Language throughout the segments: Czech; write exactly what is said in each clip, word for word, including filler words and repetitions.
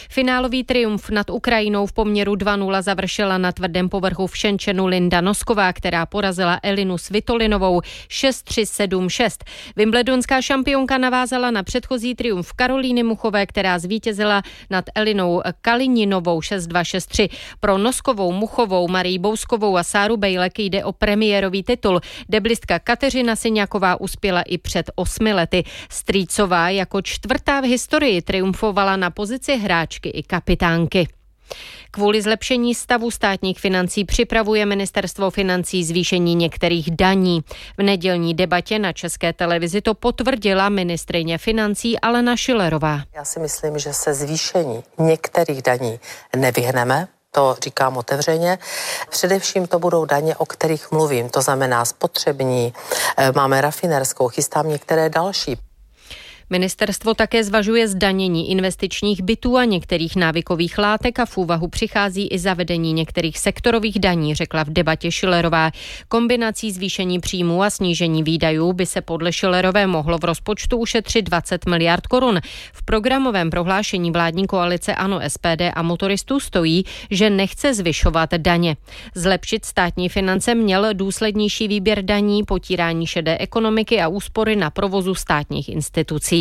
Finálový triumf nad Ukrajinou v poměru dva nula završila na tvrdém povrchu v Šenčenu Linda Nosková, která porazila Elinu Svitolinovou šest tři sedm šest. Wimbledonská šampionka navázala na předchozí triumf Karolíny Muchové, která zvítězila nad Elinou Kalininovou šest dva šest tři. Pro Noskovou, Muchovou, Marii Bouskovou a Sáru Bejlek jde o premiérový titul. Deblistka Kateřina Syňáková uspěla i před osmi lety. Strýcová jako čtvrtá v historii triumfovala na pozici hráčky i kapitánky. Kvůli zlepšení stavu státních financí připravuje ministerstvo financí zvýšení některých daní. V nedělní debatě na České televizi to potvrdila ministryně financí Alena Schillerová. Já si myslím, že se zvýšení některých daní nevyhneme. To říkám otevřeně. Především to budou daně, o kterých mluvím. To znamená spotřební, máme rafinérskou, chystám některé další. Ministerstvo také zvažuje zdanění investičních bytů a některých návykových látek a v úvahu přichází i zavedení některých sektorových daní, řekla v debatě Schillerová. Kombinací zvýšení příjmů a snížení výdajů by se podle Schillerové mohlo v rozpočtu ušetřit dvacet miliard korun. V programovém prohlášení vládní koalice ANO, S P D a motoristů stojí, že nechce zvyšovat daně. Zlepšit státní finance měl důslednější výběr daní, potírání šedé ekonomiky a úspory na provozu státních institucí.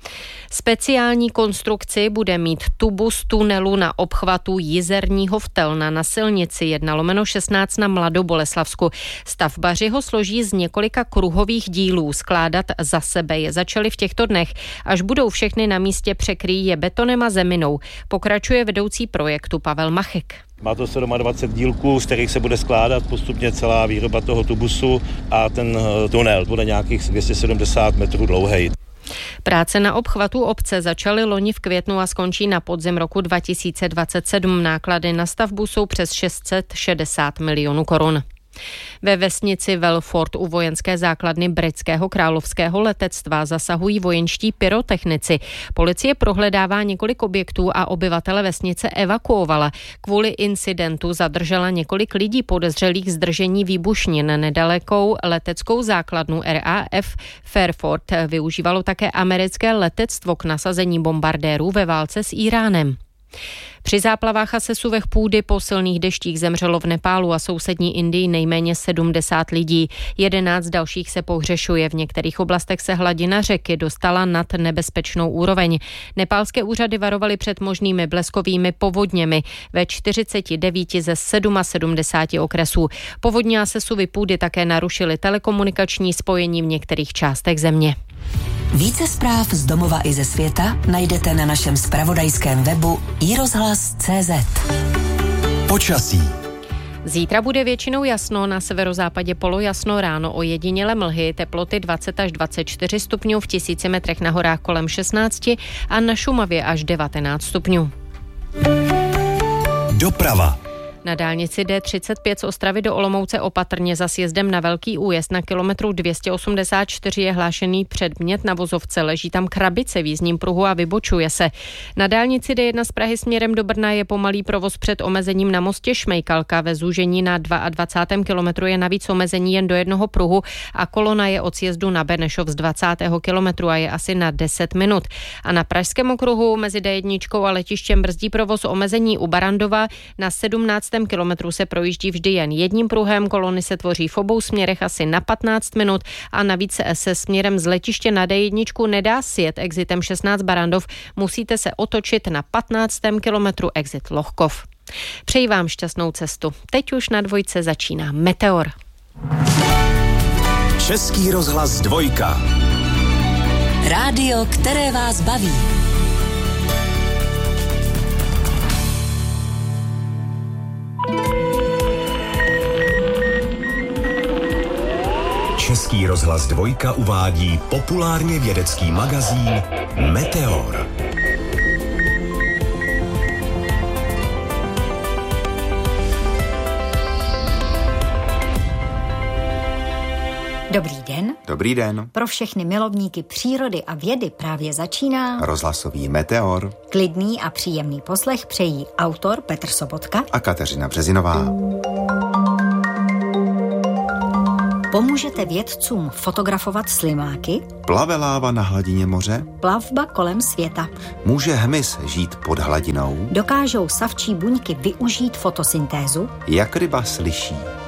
Speciální konstrukci bude mít tubus tunelu na obchvatu Jizerního Vtelna na silnici jedna lomeno šestnáct na Mladoboleslavsku. Stavbaři ho složí z několika kruhových dílů. Skládat za sebe je začali v těchto dnech. Až budou všechny na místě, překryjí je betonem a zeminou. Pokračuje vedoucí projektu Pavel Machek. Má to dvacet sedm dílků, z kterých se bude skládat postupně celá výroba toho tubusu a ten tunel bude nějakých dvě stě sedmdesát metrů dlouhý. Práce na obchvatu obce začaly loni v květnu a skončí na podzim roku dva tisíce dvacet sedm. Náklady na stavbu jsou přes šest set šedesát milionů korun. Ve vesnici Welford u vojenské základny britského královského letectva zasahují vojenští pyrotechnici. Policie prohledává několik objektů a obyvatele vesnice evakuovala. Kvůli incidentu zadržela několik lidí podezřelých zdržení výbušnin. Nedalekou leteckou základnu R A F Fairford využívalo také americké letectvo k nasazení bombardérů ve válce s Íránem. Při záplavách a sesuvech půdy po silných deštích zemřelo v Nepálu a sousední Indii nejméně sedmdesát lidí. jedenáct dalších se pohřešuje. V některých oblastech se hladina řeky dostala nad nebezpečnou úroveň. Nepálské úřady varovaly před možnými bleskovými povodněmi ve čtyřiceti devíti ze sedmdesáti sedmi okresů. Povodně a sesuvy půdy také narušily telekomunikační spojení v některých částech země. Více zpráv z domova i ze světa najdete na našem zpravodajském webu i rozhlas tečka cé zet. Počasí. Zítra bude většinou jasno, na severozápadě polojasno, ráno ojediněle mlhy, teploty dvacet až dvacet čtyři stupňů, v tisíci metrech na horách kolem šestnáct a na Šumavě až devatenáct stupňů. Doprava. Na dálnici D třicet pět z Ostravy do Olomouce opatrně za sjezdem na Velký Újezd na kilometru dvě stě osmdesát čtyři je hlášený předmět na vozovce. Leží tam krabice v jízdním pruhu a vybočuje se. Na dálnici D jedna z Prahy směrem do Brna je pomalý provoz před omezením na mostě Šmejkalka. Ve zúžení na dvacátém druhém kilometru je navíc omezení jen do jednoho pruhu a kolona je od sjezdu na Benešov z dvacátého kilometru a je asi na deset minut. A na Pražském okruhu mezi D jedna a letištěm brzdí provoz omezení u Barandova. Na sedmnáctém kilometru se projíždí vždy jen jedním pruhem, kolony se tvoří v obou směrech asi na patnáct minut a navíc se směrem z letiště na D jedna nedá sjet exitem šestnáct Barandov, musíte se otočit na patnáctém kilometru exit Lohkov. Přeji vám šťastnou cestu. Teď už na dvojce začíná Meteor. Český rozhlas dvojka. Rádio, které vás baví. Český rozhlas dvojka uvádí populárně vědecký magazín Meteor. Dobrý den. Dobrý den. Pro všechny milovníky přírody a vědy právě začíná rozhlasový Meteor. Klidný a příjemný poslech přejí autor Petr Sobotka a Kateřina Březinová. Pomůžete vědcům fotografovat slimáky? Plave láva na hladině moře? Plavba kolem světa. Může hmyz žít pod hladinou? Dokážou savčí buňky využít fotosyntézu? Jak ryba slyší?